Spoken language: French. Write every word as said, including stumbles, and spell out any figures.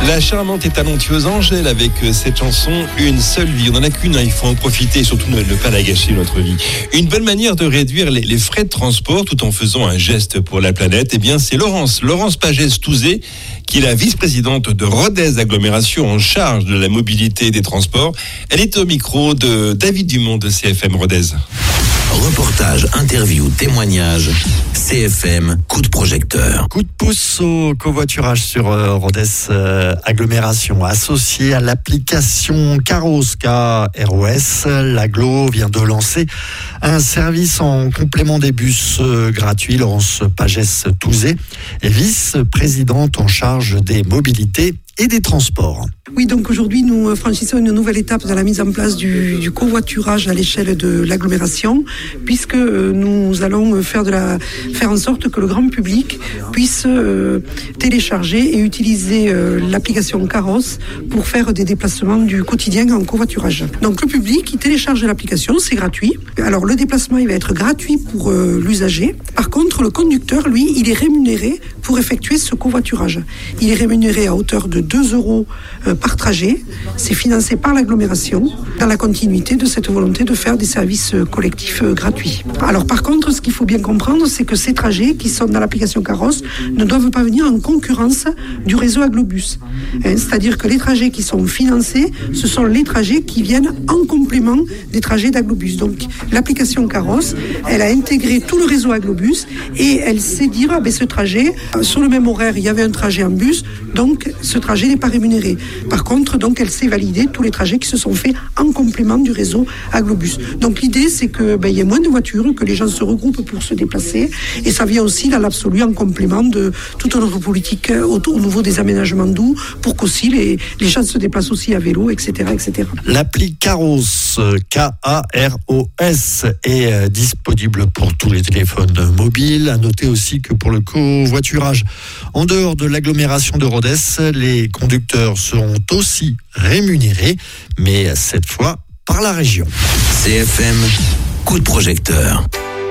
La charmante et talentueuse Angèle avec cette chanson Une seule vie. On n'en a qu'une, hein, il faut en profiter et surtout ne, ne pas la gâcher, notre vie. Une bonne manière de réduire les, les frais de transport tout en faisant un geste pour la planète, eh bien c'est Laurence, Laurence Pagès-Touzé, qui est la vice-présidente de Rodez Agglomération en charge de la mobilité et des transports. Elle est au micro de David Dumont de C F M Rodez. Reportage, interview, témoignage, C F M, coup de projecteur. Coup de pouce au covoiturage sur euh, Rodez euh, Agglomération. Associé à l'application Caros, K R O S, l'Agglo vient de lancer un service en complément des bus euh, gratuits. Laurence Pagès-Touzé est vice-présidente en charge des mobilités et des transports. Oui, donc aujourd'hui, nous franchissons une nouvelle étape dans la mise en place du, du covoiturage à l'échelle de l'agglomération, puisque nous allons faire, de la, faire en sorte que le grand public puisse euh, télécharger et utiliser euh, l'application Caros pour faire des déplacements du quotidien en covoiturage. Donc le public, il télécharge l'application, c'est gratuit. Alors le déplacement, il va être gratuit pour euh, l'usager. Par contre, le conducteur, lui, il est rémunéré pour effectuer ce covoiturage. Il est rémunéré à hauteur de deux euros euh, par trajet. C'est financé par l'agglomération dans la continuité de cette volonté de faire des services euh, collectifs euh, gratuits. Alors par contre, ce qu'il faut bien comprendre, c'est que ces trajets qui sont dans l'application Caros ne doivent pas venir en concurrence du réseau Agglobus. Hein, c'est-à-dire que les trajets qui sont financés, ce sont les trajets qui viennent en complément des trajets d'Agglobus. Donc l'application Caros, elle a intégré tout le réseau Agglobus et elle sait dire, ah, ben, ce trajet, sur le même horaire, il y avait un trajet en bus, donc ce trajet n'est pas rémunéré. Par contre, donc, elle sait valider tous les trajets qui se sont faits en complément du réseau Agglobus. Donc l'idée, c'est que ben, y ait moins de voitures, que les gens se regroupent pour se déplacer, et ça vient aussi dans l'absolu en complément de toute notre politique autour, au niveau des aménagements doux, pour qu'aussi les, les gens se déplacent aussi à vélo, et cetera, et cetera. L'appli Caros, K A R O S, est euh, disponible pour tous les téléphones mobiles. À noter aussi que pour le covoiturage en dehors de l'agglomération de Rodez, les conducteurs seront aussi rémunérés, mais cette fois par la région. C F M, coup de projecteur.